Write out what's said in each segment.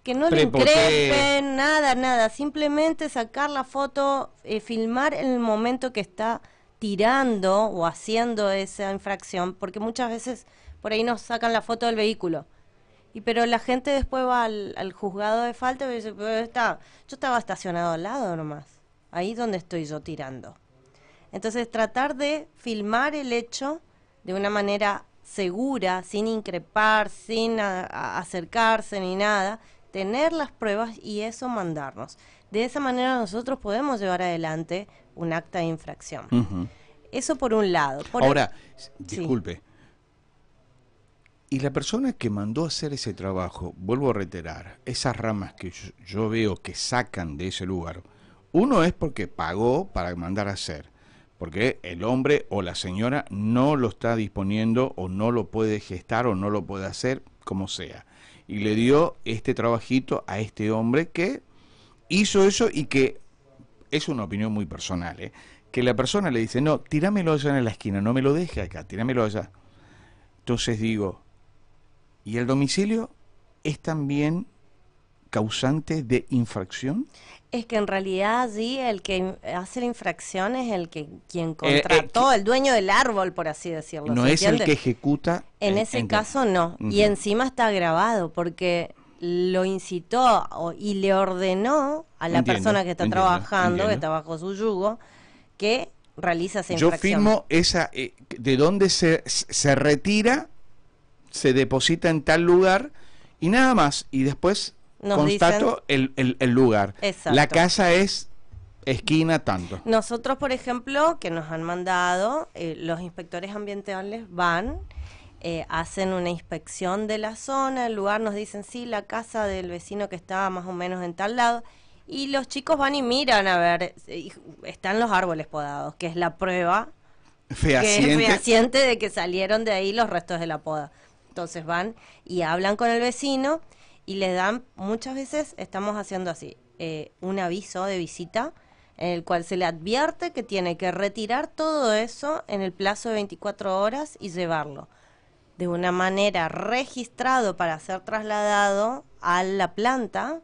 que no le increpen, nada, simplemente sacar la foto, filmar en el momento que está tirando o haciendo esa infracción, porque muchas veces por ahí nos sacan la foto del vehículo, pero la gente después va al juzgado de falta y dice, pero yo estaba estacionado al lado nomás, ahí donde estoy yo tirando. Entonces tratar de filmar el hecho de una manera segura, sin increpar, sin acercarse ni nada, tener las pruebas y eso mandarnos. De esa manera nosotros podemos llevar adelante un acta de infracción. Eso por un lado. Ahora, disculpe, y la persona que mandó a hacer ese trabajo, vuelvo a reiterar, esas ramas que yo veo que sacan de ese lugar, uno es porque pagó para mandar a hacer, porque el hombre o la señora no lo está disponiendo o no lo puede gestar o no lo puede hacer, como sea. Y le dio este trabajito a este hombre que hizo eso y que es una opinión muy personal, que la persona le dice, no, tíramelo allá en la esquina, no me lo deje acá, tíramelo allá. Entonces digo, ¿y el domicilio es también causante de infracción? Es que en realidad allí el que hace la infracción es quien contrató, el dueño del árbol, por así decirlo. No es el que ejecuta. En ese caso no, y encima está agravado porque lo incitó y le ordenó a la persona que está trabajando, que está bajo su yugo, que realiza esa infracción. Yo firmo esa, de donde se retira, se deposita en tal lugar y nada más, y después nos constato dicen, el lugar. Exacto. La casa es esquina tanto. Nosotros, por ejemplo, que nos han mandado, los inspectores ambientales van, hacen una inspección de la zona, el lugar, nos dicen, sí, la casa del vecino que estaba más o menos en tal lado, y los chicos van y miran a ver, están los árboles podados, que es la prueba fehaciente de que salieron de ahí los restos de la poda. Entonces van y hablan con el vecino y les dan, muchas veces estamos haciendo así, un aviso de visita en el cual se le advierte que tiene que retirar todo eso en el plazo de 24 horas y llevarlo de una manera registrado para ser trasladado a la planta,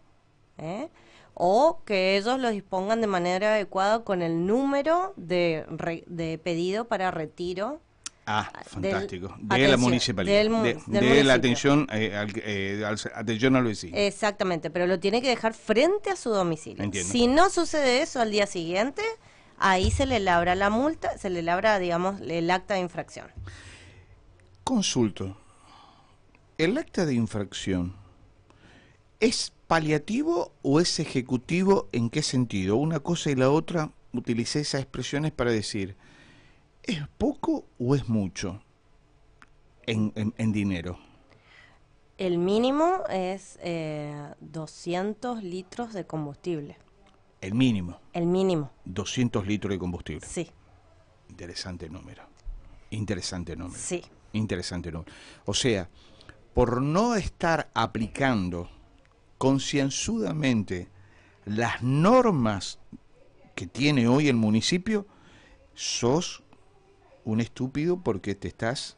o que ellos lo dispongan de manera adecuada con el número de pedido para retiro. Fantástico. De la municipalidad. De la atención, atención al vecino. Exactamente, pero lo tiene que dejar frente a su domicilio. Entiendo. Si no sucede eso al día siguiente, ahí se le labra la multa, se le labra, digamos, el acta de infracción. Consulto. ¿El acta de infracción es paliativo o es ejecutivo? ¿En qué sentido? Una cosa y la otra, utilicé esas expresiones para decir, ¿es poco o es mucho en dinero? El mínimo es 200 litros de combustible. ¿El mínimo? El mínimo. 200 litros de combustible. Sí. Interesante número. Interesante número. Sí. Interesante número. O sea, por no estar aplicando concienzudamente las normas que tiene hoy el municipio, sos un estúpido porque te estás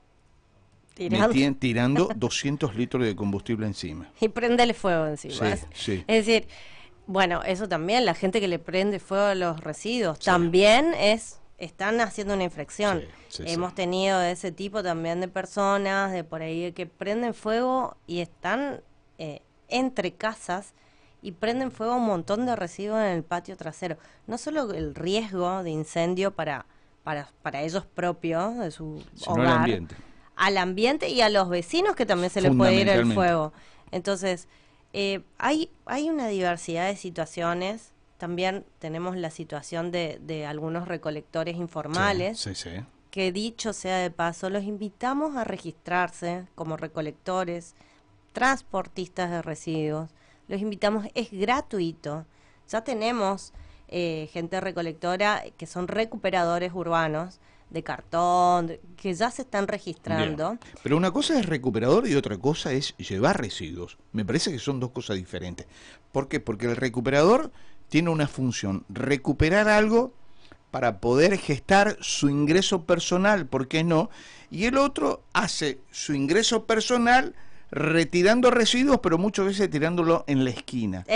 tirando 200 litros de combustible encima. Y prendele fuego encima. Sí. Es decir, bueno, eso también, la gente que le prende fuego a los residuos, también están haciendo una infracción. Hemos tenido ese tipo también de personas, de por ahí que prenden fuego y están entre casas y prenden fuego a un montón de residuos en el patio trasero. No solo el riesgo de incendio para ellos propios, de su hogar, al ambiente y a los vecinos que también se les puede ir el fuego. Entonces, hay una diversidad de situaciones. También tenemos la situación de algunos recolectores informales, que dicho sea de paso, los invitamos a registrarse como recolectores, transportistas de residuos. Los invitamos, es gratuito. Ya tenemos gente recolectora que son recuperadores urbanos de cartón, que ya se están registrando. Bien. Pero una cosa es recuperador y otra cosa es llevar residuos. Me parece que son dos cosas diferentes. ¿Por qué? Porque el recuperador tiene una función, recuperar algo para poder gestar su ingreso personal, ¿por qué no? Y el otro hace su ingreso personal retirando residuos, pero muchas veces tirándolo en la esquina.